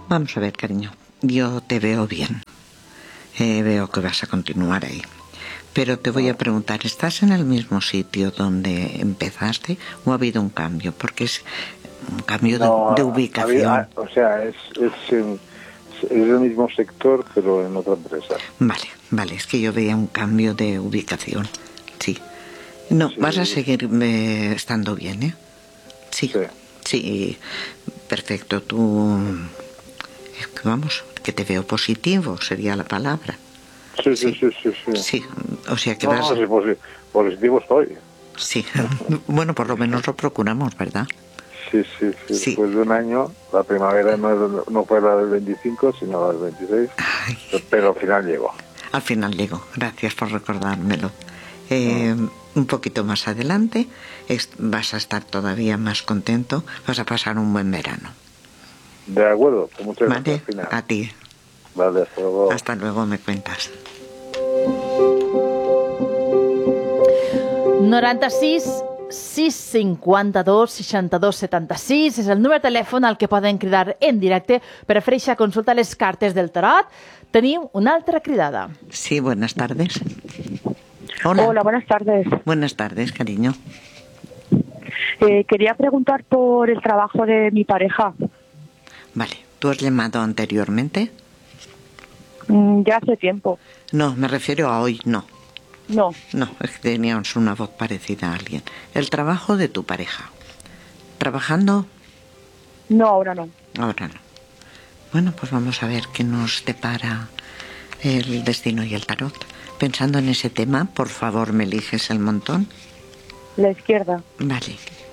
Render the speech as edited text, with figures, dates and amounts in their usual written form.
Vamos a ver, cariño. Yo te veo bien. Veo que vas a continuar ahí. Pero te voy a preguntar, ¿estás en el mismo sitio donde empezaste o ha habido un cambio? Porque es un cambio de ubicación. O sea, es el mismo sector, pero en otra empresa. Vale, es que yo veía un cambio de ubicación. Sí. No, sí. Vas a seguir estando bien, ¿eh? Sí, perfecto. Tú, vamos, que te veo positivo, sería la palabra. Sí, o sea que vas... No, positivo estoy. Sí, bueno, por lo menos lo procuramos, ¿verdad? Sí. Después de un año, la primavera no fue la del 25, sino la del 26, pero al final llegó. Al final llegó, gracias por recordármelo. Un poquito más adelante vas a estar todavía más contento, vas a pasar un buen verano. De acuerdo, pues muchas gracias. Vale, a ti. Vale, hasta luego. Hasta luego, me cuentas. 96 652 62 76 és el número de telèfon al que poden cridar en directe per a consultar les cartes del tarot. Tenim una altra cridada. Sí, buenas tardes. Hola, buenas tardes. Buenas tardes, cariño. Quería preguntar por el trabajo de mi pareja. Vale, ¿tú has llamado anteriormente? Ya hace tiempo. No, me refiero a hoy, no. No, es que teníamos una voz parecida a alguien. El trabajo de tu pareja. ¿Trabajando? No, ahora no. Ahora no. Bueno, pues vamos a ver qué nos depara el destino y el tarot. Pensando en ese tema, por favor, ¿me eliges el montón? La izquierda. Vale.